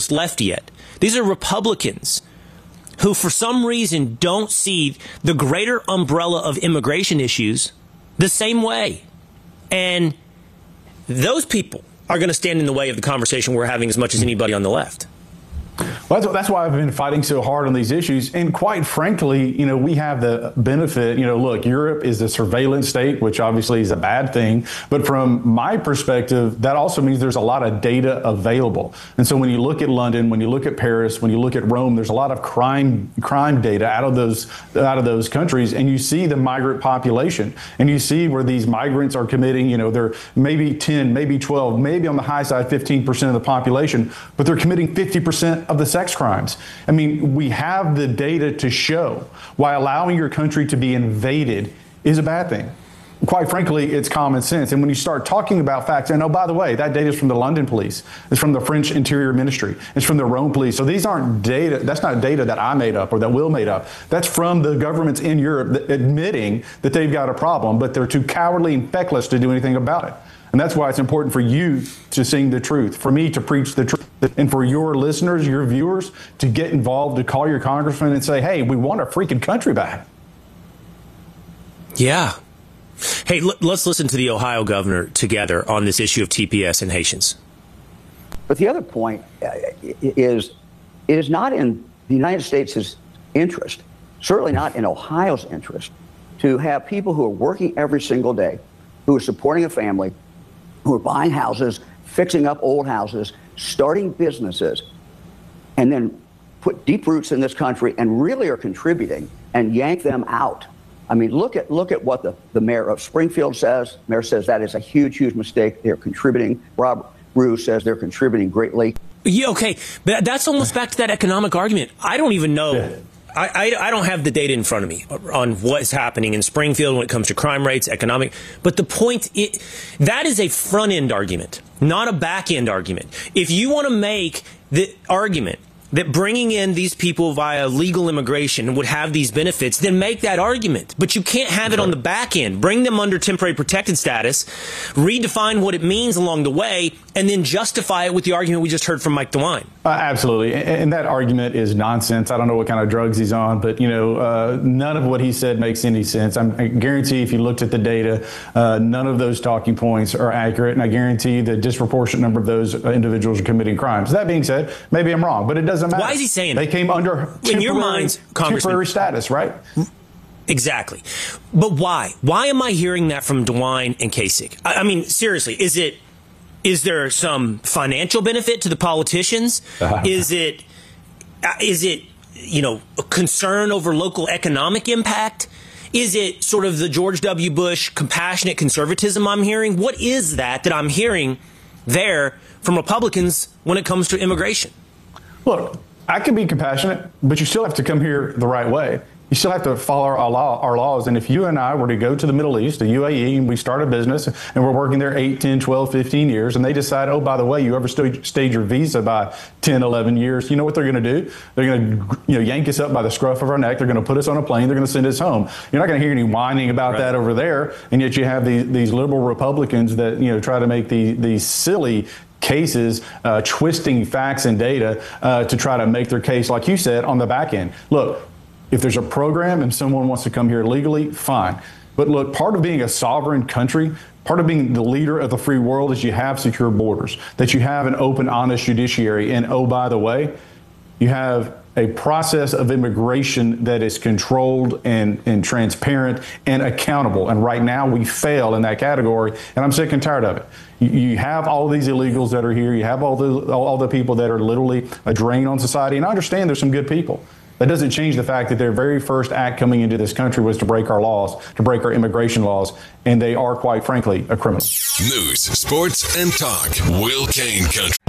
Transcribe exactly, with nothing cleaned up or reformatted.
just left yet. These are Republicans who, for some reason, don't see the greater umbrella of immigration issues the same way. And those people are going to stand in the way of the conversation we're having as much as anybody on the left. Well, that's, that's why I've been fighting so hard on these issues. And quite frankly, you know, we have the benefit, you know, look, Europe is a surveillance state, which obviously is a bad thing. But from my perspective, that also means there's a lot of data available. And so when you look at London, when you look at Paris, when you look at Rome, there's a lot of crime crime data out of those out of those countries. And you see the migrant population and you see where these migrants are committing, you know, they're maybe ten, maybe twelve, maybe on the high side, fifteen percent of the population, but they're committing fifty percent of the sex crimes. I mean, we have the data to show why allowing your country to be invaded is a bad thing. Quite frankly, it's common sense. And when you start talking about facts, and oh, by the way, that data is from the London police. It's from the French Interior Ministry. It's from the Rome police. So these aren't data. That's not data that I made up or that Will made up. That's from the governments in Europe that admitting that they've got a problem, but they're too cowardly and feckless to do anything about it. And that's why it's important for you to sing the truth, for me to preach the truth, and for your listeners, your viewers, to get involved, to call your congressman and say, hey, we want our freaking country back. Yeah. Hey, l- let's listen to the Ohio governor together on this issue of T P S and Haitians. But the other point uh, is it is not in the United States' interest, certainly not in Ohio's interest, to have people who are working every single day, who are supporting a family, who are buying houses, fixing up old houses, starting businesses, and then put deep roots in this country and really are contributing and yank them out. I mean, look at look at what the, the mayor of Springfield says. The mayor says that is a huge, huge mistake. They're contributing. Rob Rue says they're contributing greatly. Yeah, okay. But that's almost back to that economic argument. I don't even know. Yeah. I, I, I don't have the data in front of me on what's happening in Springfield when it comes to crime rates, economic. But the point, it, that is a front-end argument, not a back-end argument. If you want to make the argument that bringing in these people via legal immigration would have these benefits, then make that argument. But you can't have it on the back end. Bring them under temporary protected status, redefine what it means along the way, and then justify it with the argument we just heard from Mike DeWine. Uh, absolutely. And, and that argument is nonsense. I don't know what kind of drugs he's on, but, you know, uh, none of what he said makes any sense. I'm, I guarantee if you looked at the data, uh, none of those talking points are accurate. And I guarantee the disproportionate number of those individuals are committing crimes. That being said, maybe I'm wrong, but it doesn't matter. Why is he saying they that? came under in your minds, temporary status, right? Exactly. But why? Why am I hearing that from DeWine and Kasich? I, I mean, seriously, is it is there some financial benefit to the politicians? Uh-huh. Is it is it you know a concern over local economic impact? Is it sort of the George W. Bush compassionate conservatism I'm hearing? What is that that I'm hearing there from Republicans when it comes to immigration? Look, I can be compassionate, but you still have to come here the right way. You still have to follow our, law, our laws. And if you and I were to go to the Middle East, the U A E, and we start a business and we're working there eight, ten, twelve, fifteen years, and they decide, oh, by the way, you ever stayed your visa by ten, eleven years, you know what they're going to do? They're going to you know, yank us up by the scruff of our neck. They're going to put us on a plane. They're going to send us home. You're not going to hear any whining about right. that over there. And yet you have these, these liberal Republicans that you know try to make the, these silly cases, uh, twisting facts and data uh, to try to make their case, like you said, on the back end. Look, if there's a program and someone wants to come here legally, fine. But look, part of being a sovereign country, part of being the leader of the free world is you have secure borders, that you have an open, honest judiciary. And oh, by the way, you have a process of immigration that is controlled and, and transparent and accountable. And right now we fail in that category, and I'm sick and tired of it. You, you have all these illegals that are here. You have all the, all the people that are literally a drain on society. And I understand there's some good people. That doesn't change the fact that their very first act coming into this country was to break our laws, to break our immigration laws, and they are, quite frankly, a criminal. News, sports, and talk. Will Cain Country.